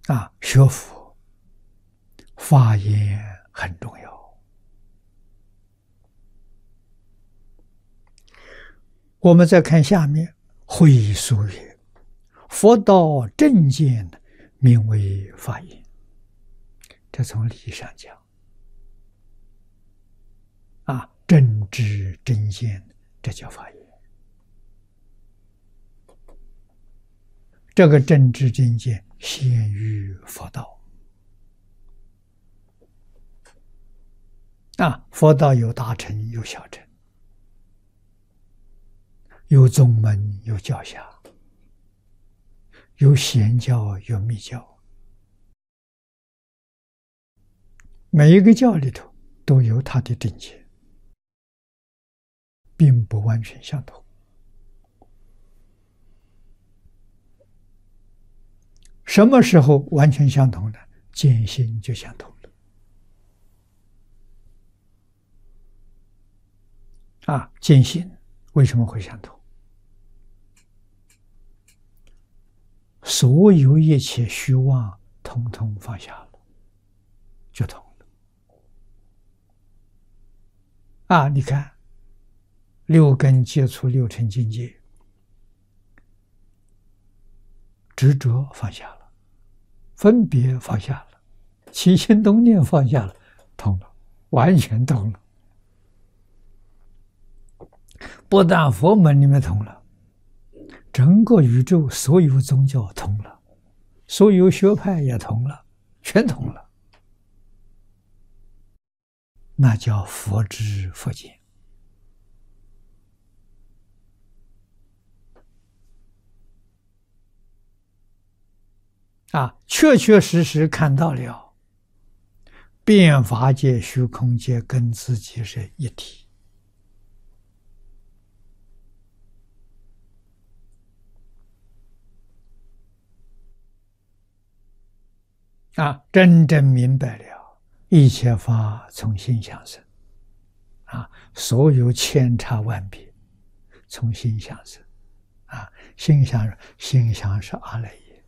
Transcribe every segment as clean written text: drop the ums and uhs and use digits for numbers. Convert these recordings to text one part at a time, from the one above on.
学佛发言很重要。我们再看下面，会疏曰：“佛道正见，名为法言。”这从理上讲，正知正见，这叫法言。这个正知正见现于佛道。佛道有大乘，有小乘，有宗门，有教下，有显教，有密教。每一个教里头都有它的正见，并不完全相同。什么时候完全相同呢？见性就相同了。见性为什么会相同？所有一切虚妄，统统放下了，就通了。你看，六根接触六尘境界，执着放下了，分别放下了，起心动念放下了，通了，完全通了。不但佛门里面通了，整个宇宙所有宗教通了，所有学派也通了，全通了。那叫佛知佛见。确确实实看到了，变法界、虚空界跟自己是一体。真正明白了，一切法从心想生。所有千差万别，从心想生。心想是阿赖耶，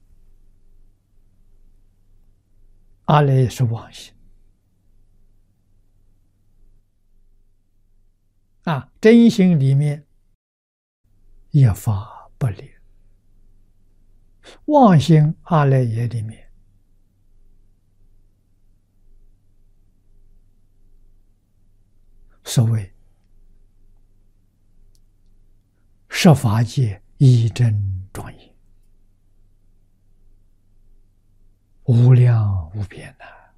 阿赖耶是妄心。真心里面一法不离，妄心阿赖耶里面所谓十法界一真庄严，无量无边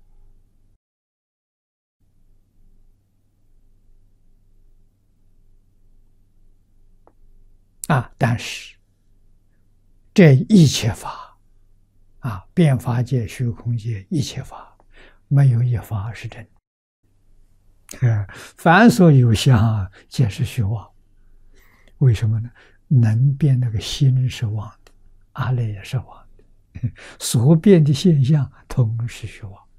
但是这一切法变法界、虚空界一切法，没有一法是真。凡所有相，皆是虚妄。为什么呢？能变那个心是妄的，阿赖也是妄的，所变的现象同是虚妄。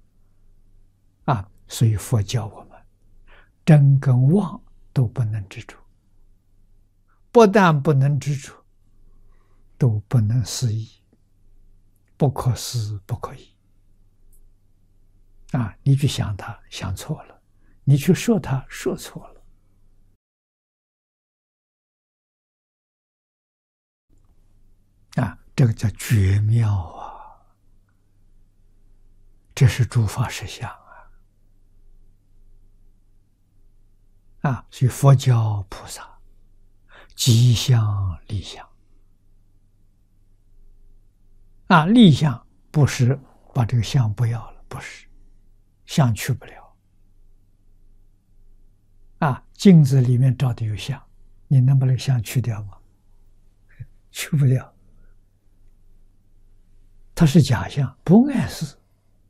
所以佛教我们真跟妄都不能执着，不但不能执着，都不能思议，不可思不可议。你去想它，想错了；你去说它，说错了。这个叫绝妙啊！这是诸法实相所以佛教菩萨即相立相立相不是把这个相不要了，不是，相去不了镜子里面照的有相，你能把那个相去掉吗？去不了。它是假象，不碍事。